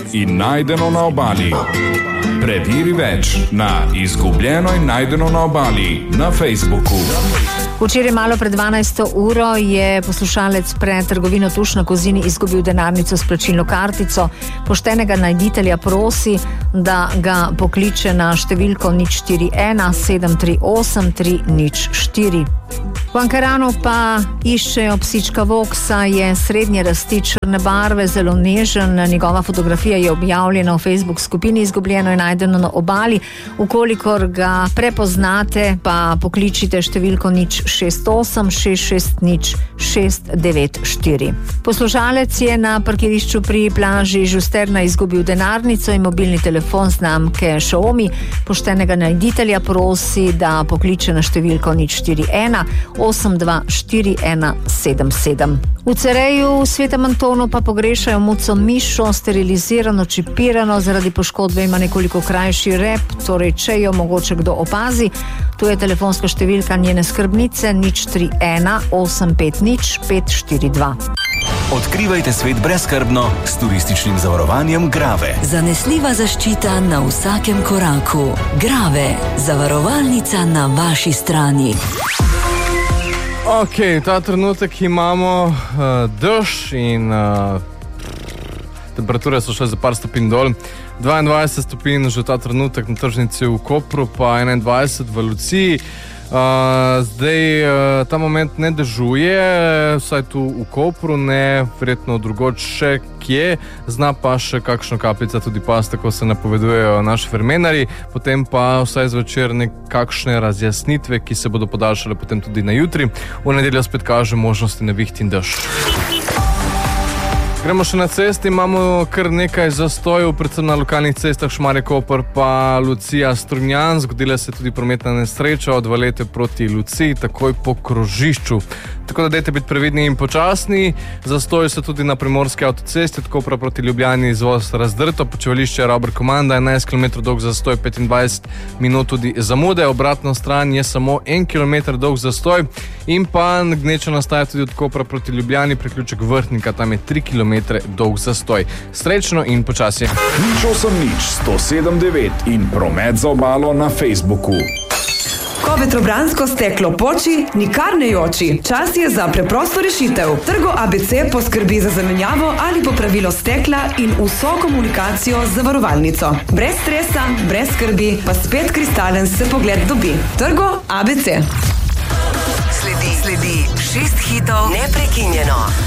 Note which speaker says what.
Speaker 1: in najdeno na obali. Preveri več na Izgubljeno in najdeno na obali na Facebooku.
Speaker 2: Včeraj malo pred 12. uro je poslušalec pred trgovino Tuš na Kozini izgubil denarnico s plačilno kartico. Poštenega najditelja prosi, da ga pokliče na številko 041 738 304. V Ankaranu pa iščejo psička Voksa, je srednje rasti črne barve, zelo nežen. Njegova fotografija je objavljena v Facebook skupini Izgubljeno in najdeno na obali. Ukolikor ga prepoznate, pa pokličite številko 068 660 694. Poslušalec je na parkirišču pri plaži Žusterna izgubil denarnico in mobilni telefon znamke Xiaomi. Poštenega najditelja prosi, da pokliče na številko 041 824177. V Cereju v Svetem Antonu pa pogrešajo muco Mišo, sterilizirano, čipirano, zaradi poškodbe ima nekoliko krajši rep, torej če jo mogoče kdo opazi, tu je telefonska številka njene skrbnice 031 850 542.
Speaker 3: Odkrivajte svet brezskrbno s turističnim zavarovanjem Grave.
Speaker 4: Zanesljiva zaščita na vsakem koraku. Grave, zavarovalnica na vaši strani.
Speaker 5: Ok, ta trenutek imamo dež in temperature so šle za par stopinj dol. 22 stopinj že ta trenutek na tržnici v Kopru, pa 21 v Luciji. Zdaj ta moment ne dežuje, vsaj tu v Kopru, ne verjetno drugoč še kje, zna pa še kakšno kapljica tudi pas, tako se napovedujejo naši vremenarji, potem pa vsaj zvečer nekakšne razjasnitve, ki se bodo podaljšale potem tudi na jutri. V nedeljo spet kaže možnosti neviht in dež. Gremo še na cesti, imamo kar nekaj zastojev, predvsem na lokalnih cestah Šmarje-Koper pa Lucija-Strunjan. Zgodila se tudi prometna nesreča od Valete proti Luciji, takoj po krožišču. Tako da dajte biti previdni in počasni. Zastoji se tudi na primorski avtocesti, tako proti Ljubljani izvoz razdrto, počivališče Robert Komanda, 11 km dolg zastoj, 25 minut tudi zamude, obratno stran je samo 1 km dolg zastoj in pa gneča nastaja tudi od Kopra proti Ljubljani, priključek Vrhnika, tam je 3 km dolg zastoj. Srečno in počasi.
Speaker 1: 080 107 in promet za obalo na Facebooku.
Speaker 6: Ko vetrobransko steklo poči, nikar ne joči. Čas je za preprosto rešitev. Trgo ABC poskrbi za zamenjavo ali popravilo stekla in vso komunikacijo z zavarovalnico. Brez stresa, brez skrbi, pa spet kristalen se pogled dobi. Trgo ABC.
Speaker 4: Sledi 6 hitov neprekinjeno.